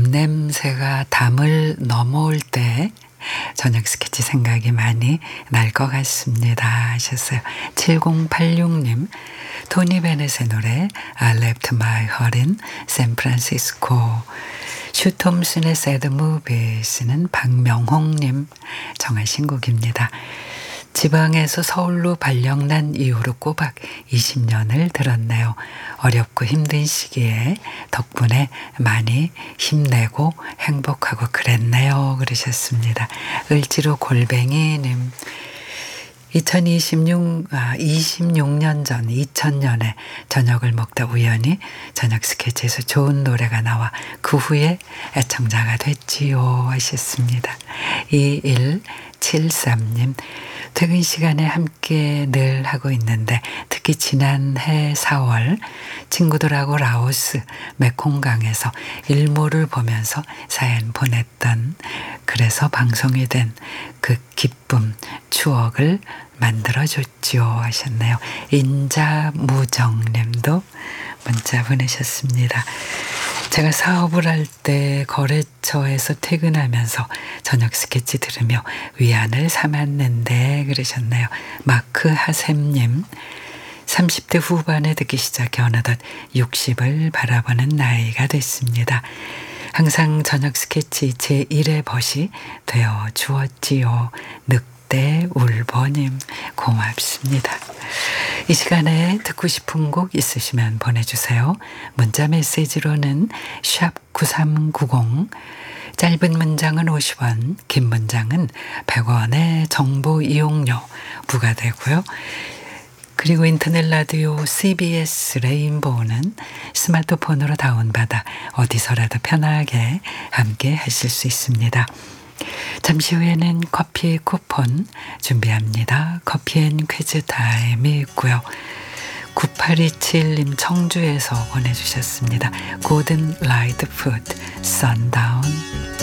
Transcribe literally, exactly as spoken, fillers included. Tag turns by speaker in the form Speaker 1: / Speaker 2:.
Speaker 1: 입냄새가 담을 넘어올 때 저녁 스케치 생각이 많이 날 것 같습니다 하셨어요. 칠공팔육 님 토니 베넷의 노래 I left my heart in San Francisco. 슈 톰슨의 Sad Movies는 박명홍님 정하신 곡입니다. 지방에서 서울로 발령난 이후로 꼬박 이십 년을 들었네요. 어렵고 힘든 시기에 덕분에 많이 힘내고 행복하고 그랬네요. 그러셨습니다. 을지로 골뱅이님. 이천이십육, 아, 이십육 년 전 이천 년에 저녁을 먹다 우연히 저녁 스케치에서 좋은 노래가 나와 그 후에 애청자가 됐지요 하셨습니다. 이일칠삼 님 퇴근 시간에 함께 늘 하고 있는데 특히 지난해 사월 친구들하고 라오스 메콩강에서 일몰을 보면서 사연 보냈던 그래서 방송이 된 그 기쁨 추억을 만들어줬지요 하셨네요. 인자무정님도 문자 보내셨습니다. 제가 사업을 할 때 거래처에서 퇴근하면서 저녁 스케치 들으며 위안을 삼았는데 그러셨네요. 마크 하셈님. 삼십 대 후반에 듣기 시작해 어느덧 육십을 바라보는 나이가 됐습니다. 항상 저녁 스케치 제일의 벗이 되어 주었지요. 늑대 울보님 고맙습니다. 이 시간에 듣고 싶은 곡 있으시면 보내주세요. 문자 메시지로는 샵 구삼구공 짧은 문장은 오십 원 긴 문장은 백 원의 정보 이용료 부과되고요. 그리고 인터넷 라디오 씨비에스 레인보우는 스마트폰으로 다운받아 어디서라도 편하게 함께 하실 수 있습니다. 잠시 후에는 커피 쿠폰 준비합니다. 커피앤 퀴즈 타임이 있고요. 구팔이칠 님 청주에서 보내주셨습니다. 고든 라이드 푸드 선다운